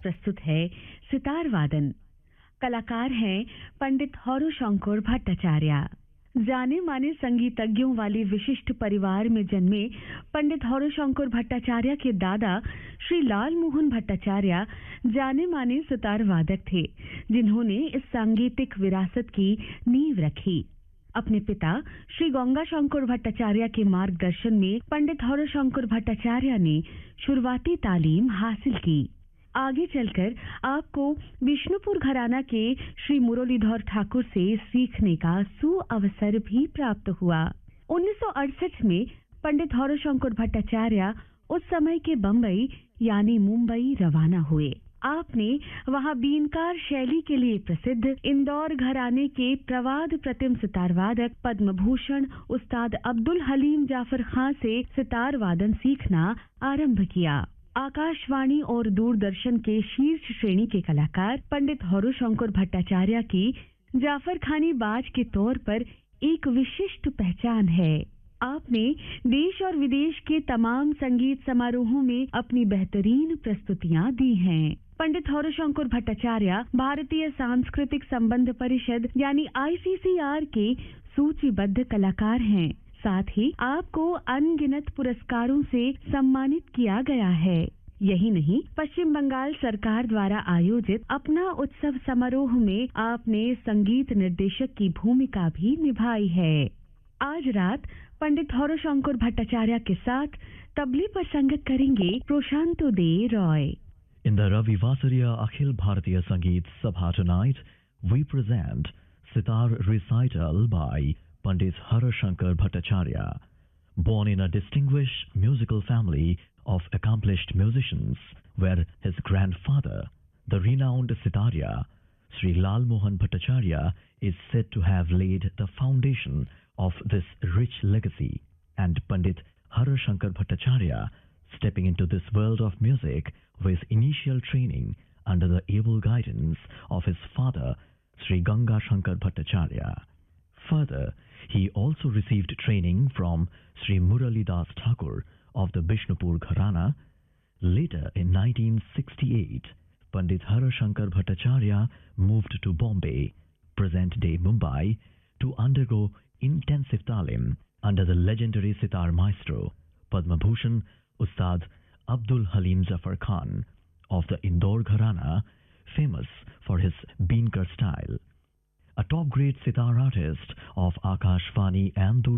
प्रस्तुत है सितार वादन। कलाकार हैं पंडित हौरुशंकर भट्टाचार्य। जाने माने संगीतज्ञों वाले विशिष्ट परिवार में जन्मे पंडित हौरुशंकर भट्टाचार्य के दादा श्री लाल मोहन भट्टाचार्य जाने माने सितार वादक थे, जिन्होंने इस सांगीतिक विरासत की नींव रखी। अपने पिता श्री गंगाशंकर भट्टाचार्य के मार्गदर्शन में पंडित हौरुशंकर भट्टाचार्य ने शुरुआती तालीम हासिल की। आगे चलकर आपको विष्णुपुर घराना के श्री मुरलीधर ठाकुर से सीखने का सुअवसर भी प्राप्त हुआ। 1968 में पंडित हौरुशंकर भट्टाचार्य उस समय के बंबई यानी मुंबई रवाना हुए। आपने वहां बीनकार शैली के लिए प्रसिद्ध इंदौर घराने के प्रवाद प्रतिम सितार वादक पद्म भूषण उस्ताद अब्दुल हलीम जाफर खां से सितार वादन सीखना आरंभ किया। आकाशवाणी और दूरदर्शन के शीर्ष श्रेणी के कलाकार पंडित हौरुशंकर भट्टाचार्य की जाफर खानी बाज के तौर पर एक विशिष्ट पहचान है। आपने देश और विदेश के तमाम संगीत समारोहों में अपनी बेहतरीन प्रस्तुतियां दी हैं। पंडित हौरुशंकर भट्टाचार्य भारतीय सांस्कृतिक संबंध परिषद यानी ICCR के सूचीबद्ध कलाकार हैं। साथ ही आपको अनगिनत पुरस्कारों से सम्मानित किया गया है। यही नहीं, पश्चिम बंगाल सरकार द्वारा आयोजित अपना उत्सव समारोह में आपने संगीत निर्देशक की भूमिका भी निभाई है। आज रात पंडित हौरुशंकर भट्टाचार्य के साथ तबले पर संगत करेंगे प्रशांतो दे Roy. In the Ravi Vasariya Akhil Bharatiya Sangeet Sabha tonight, we present Sitar Recital by Pandit Haurushnkar Bhattacharya. Born in a distinguished musical family of accomplished musicians, where his grandfather, the renowned Sitarya, Sri Lal Mohan Bhattacharya, is said to have laid the foundation of this rich legacy, and Pandit Haurushnkar Bhattacharya, stepping into this world of music with initial training under the able guidance of his father, Sri Gangashankar Bhattacharya. Further, he also received training from Sri Muralidas Thakur of the Bishnupur Gharana. Later, in 1968, Pandit Haurushnkar Bhattacharya moved to Bombay, present-day Mumbai, to undergo intensive talim under the legendary sitar maestro Padma Bhushan Ustad Abdul Haleem Zafar Khan of the Indore Gharana, famous for his Beenkar style. A top-grade sitar artist of Akashvani and